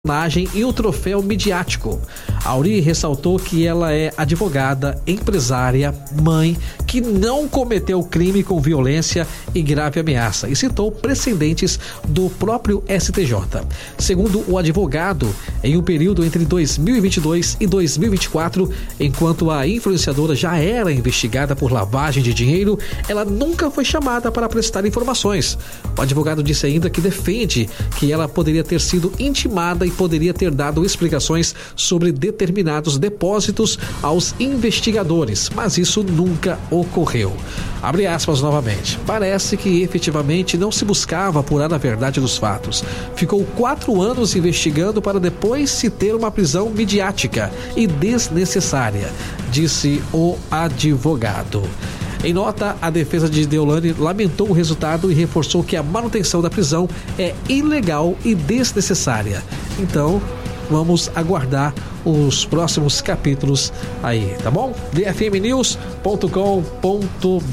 e o troféu midiático. Auri ressaltou que ela é advogada, empresária, mãe, que não cometeu crime com violência e grave ameaça e citou precedentes do próprio STJ. Segundo o advogado, em um período entre 2022 e 2024, enquanto a influenciadora já era investigada por lavagem de dinheiro, ela nunca foi chamada para prestar informações. O advogado disse ainda que defende que ela poderia ter sido intimada e poderia ter dado explicações sobre determinados depósitos aos investigadores, mas isso nunca ocorreu. Abre aspas novamente. Parece que efetivamente não se buscava apurar a verdade dos fatos. Ficou 4 anos investigando para depois se ter uma prisão midiática e desnecessária, disse o advogado. Em nota, a defesa de Deolane lamentou o resultado e reforçou que a manutenção da prisão é ilegal e desnecessária. Então, vamos aguardar os próximos capítulos aí, tá bom? dfmnews.com.br